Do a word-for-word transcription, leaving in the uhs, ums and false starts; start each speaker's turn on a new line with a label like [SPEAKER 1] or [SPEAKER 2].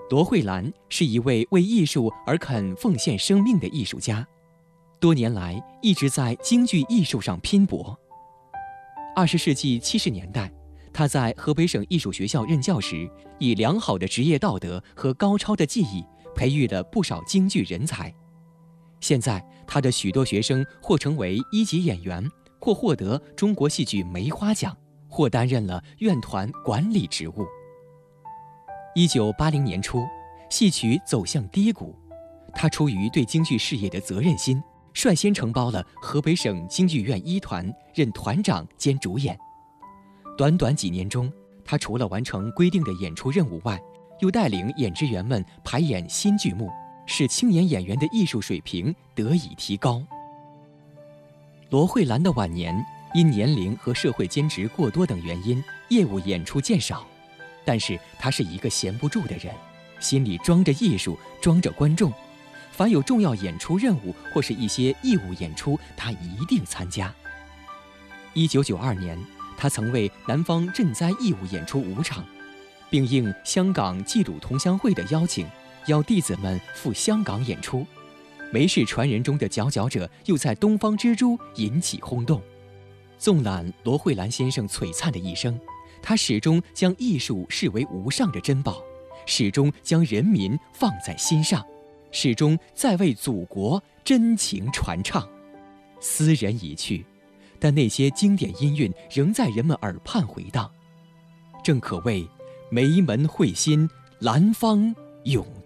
[SPEAKER 1] 罗慧兰是一位为艺术而肯奉献生命的艺术家，多年来一直在京剧艺术上拼搏。二十世纪七十年代，他在河北省艺术学校任教时，以良好的职业道德和高超的技艺，培育了不少京剧人才。现在，他的许多学生或成为一级演员，或获得中国戏剧梅花奖，或担任了院团管理职务。一九八零年初，戏曲走向低谷，他出于对京剧事业的责任心，率先承包了河北省京剧院一团，任团长兼主演。短短几年中，他除了完成规定的演出任务外，又带领演职员们排演新剧目，使青年演员的艺术水平得以提高。罗慧兰的晚年因年龄和社会兼职过多等原因，业务演出渐少。但是他是一个闲不住的人，心里装着艺术，装着观众。凡有重要演出任务或是一些义务演出，他一定参加。一九九二年，他曾为南方赈灾义务演出五场，并应香港冀鲁同乡会的邀请，邀弟子们赴香港演出。梅氏传人中的佼佼者又在东方之珠引起轰动。纵览罗慧兰先生璀璨的一生，他始终将艺术视为无上的珍宝，始终将人民放在心上，始终在为祖国真情传唱。斯人已去，但那些经典音韵仍在人们耳畔回荡，正可谓梅门会心，兰芳永